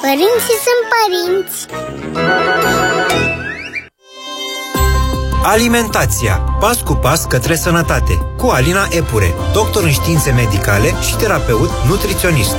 Părinții sunt părinți. Alimentația. Pas cu pas către sănătate. Cu Alina Epure, doctor în științe medicale și terapeut nutriționist.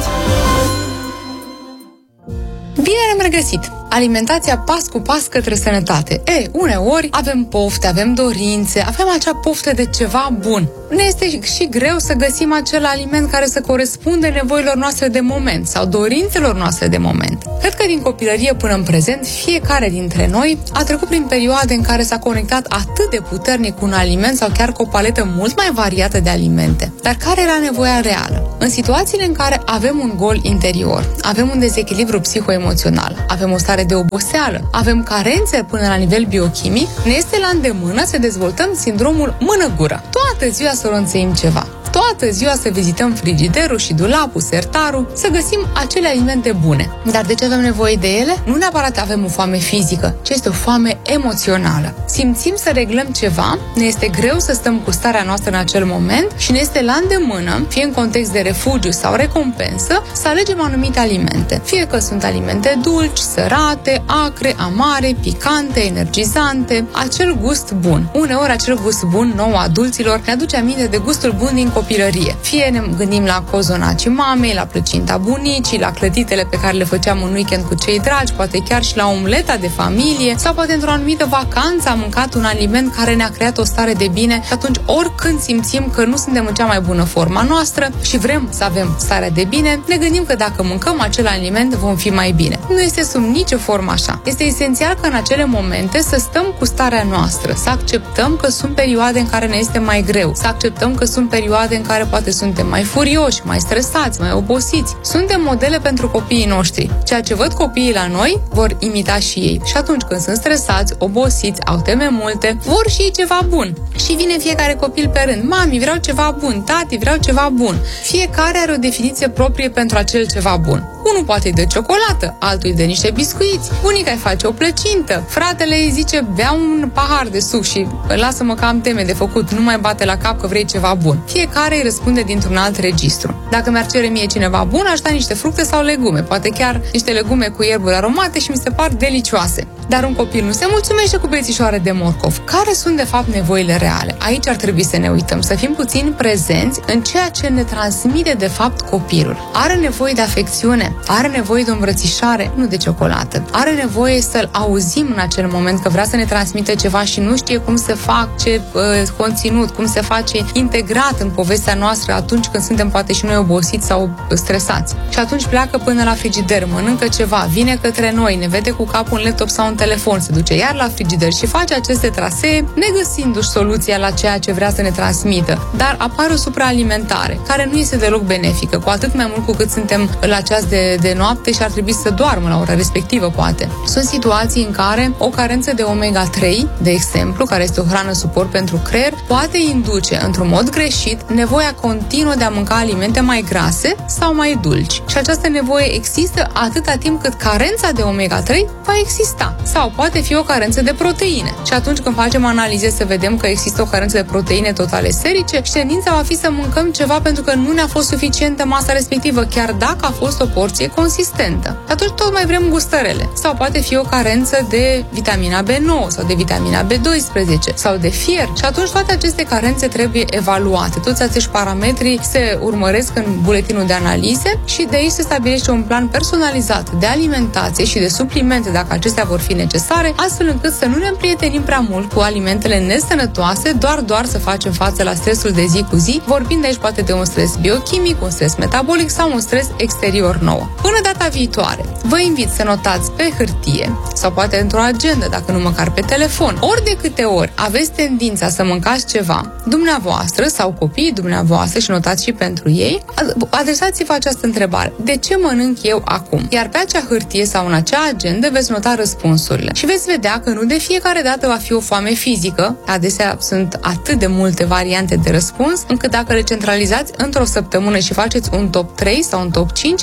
Bine ne-am regăsit! Alimentația pas cu pas către sănătate. Uneori avem pofte, avem dorințe, avem acea poftă de ceva bun. Ne este și greu să găsim acel aliment care să corespunde nevoilor noastre de moment sau dorințelor noastre de moment. Cred că din copilărie până în prezent, fiecare dintre noi a trecut prin perioade în care s-a conectat atât de puternic cu un aliment sau chiar cu o paletă mult mai variată de alimente. Dar care era nevoia reală? În situațiile în care avem un gol interior, avem un dezechilibru psihoemoțional, avem o stare de oboseală, avem carențe până la nivel biochimic, ne este la îndemână să dezvoltăm sindromul mână-gură. Toată ziua să ronțăim ceva. Toată ziua să vizităm frigiderul și dulapul, sertarul, să găsim acele alimente bune. Dar de ce avem nevoie de ele? Nu neapărat avem o foame fizică, ci este o foame emoțională. Simțim să reglăm ceva, ne este greu să stăm cu starea noastră în acel moment și ne este la îndemână, fie în context de refugiu sau recompensă, să alegem anumite alimente. Fie că sunt alimente dulci, sărate, acre, amare, picante, energizante, acel gust bun. Uneori acel gust bun nou adulților ne aduce aminte de gustul bun din copilărie. Fie ne gândim la cozonacii mamei, la plăcinta bunicii, la clătitele pe care le făceam în weekend cu cei dragi, poate chiar și la omleta de familie, sau poate într-o anumită vacanță am mâncat un aliment care ne-a creat o stare de bine și atunci oricând simțim că nu suntem în cea mai bună forma noastră și vrem să avem starea de bine, ne gândim că dacă mâncăm acel aliment vom fi mai bine. Nu este sub nicio formă așa. Este esențial că în acele momente să stăm cu starea noastră, să acceptăm că sunt perioade în care ne este mai greu, să acceptăm că sunt perioade în care poate suntem mai furioși, mai stresați, mai obosiți. Suntem modele pentru copiii noștri. Ceea ce văd copiii la noi, vor imita și ei. Și atunci când sunt stresați, obosiți, au teme multe, vor și ei ceva bun. Și vine fiecare copil pe rând. Mami, vreau ceva bun, tati, vreau ceva bun. Fiecare are o definiție proprie pentru acel ceva bun. Unul poate îi dă ciocolată, altul îi dă niște biscuiți, bunica îi face o plăcintă, fratele îi zice bea un pahar de suc și lasă-mă că am teme de făcut, nu mai bate la cap că vrei ceva bun. Fiecare îi răspunde dintr-un alt registru. Dacă mi-ar cere mie cineva bun, aș da niște fructe sau legume, poate chiar niște legume cu ierburi aromate și mi se par delicioase. Dar un copil nu se mulțumește cu bețișoare de morcov. Care sunt de fapt nevoile reale? Aici ar trebui să ne uităm, să fim puțin prezenți în ceea ce ne transmite de fapt copilul. Are nevoie de afecțiune, are nevoie de o îmbrățișare, nu de ciocolată. Are nevoie să-l auzim în acel moment că vrea să ne transmite ceva și nu știe cum se face conținut, cum se face integrat în povestea noastră atunci când suntem poate și noi obosiți sau stresați. Și atunci pleacă până la frigider, mănâncă ceva, vine către noi, ne vede cu capul în laptop sau în telefon, se duce iar la frigider și face aceste trasee, negăsindu-și soluția la ceea ce vrea să ne transmită. Dar apare o supraalimentare, care nu este deloc benefică, cu atât mai mult cu cât suntem la ceas de noapte și ar trebui să doarmă la ora respectivă, poate. Sunt situații în care o carență de omega-3, de exemplu, care este o hrană suport pentru creier, poate induce, într-un mod greșit, nevoia continuă de a mânca alimente mai grase sau mai dulci. Și această nevoie există atâta timp cât carența de omega-3 va exista. Sau poate fi o carență de proteine. Și atunci când facem analize să vedem că există o carență de proteine totale serice, și tendința va fi să mâncăm ceva pentru că nu ne-a fost suficientă masa respectivă, chiar dacă a fost o porție consistentă. Atunci tot mai vrem gustărele. Sau poate fi o carență de vitamina B9 sau de vitamina B12 sau de fier. Și atunci toate aceste carențe trebuie evaluate. Toți acești parametri se urmăresc în buletinul de analize și de aici se stabilește un plan personalizat de alimentație și de suplimente dacă acestea vor fi necesare, astfel încât să nu ne împrietenim prea mult cu alimentele nesănătoase, doar să facem față la stresul de zi cu zi, vorbind aici poate de un stres biochimic, un stres metabolic sau un stres exterior nouă. Până data viitoare, vă invit să notați pe hârtie sau poate într-o agendă, dacă nu măcar pe telefon, ori de câte ori aveți tendința să mâncați ceva, dumneavoastră sau copiii dumneavoastră, și notați și pentru ei, adresați-vă această întrebare: de ce mănânc eu acum? Iar pe acea hârtie sau în acea agendă veți nota răspunsurile și veți vedea că nu de fiecare dată va fi o foame fizică. Adesea sunt atât de multe variante de răspuns, încât dacă le centralizați într-o săptămână și faceți un top 3 sau un top 5, veți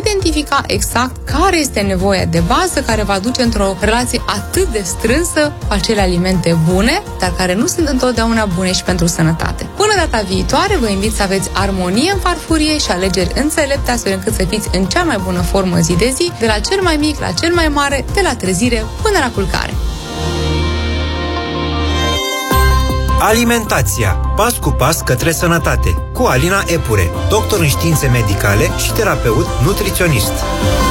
identifica exact care este nevoia de bază care va duce într-o relație atât de strânsă cu acele alimente bune, dar care nu sunt întotdeauna bune și pentru sănătate. Până data viitoare, vă invit să aveți armonie în farfurie și alegeri înțelepte, astfel încât să fiți în cea mai bună formă zi de zi, de la cel mai mic la cel mai mare, de la trezire până la culcare. Alimentația. Pas cu pas către sănătate. Cu Alina Epure, doctor în științe medicale și terapeut nutriționist.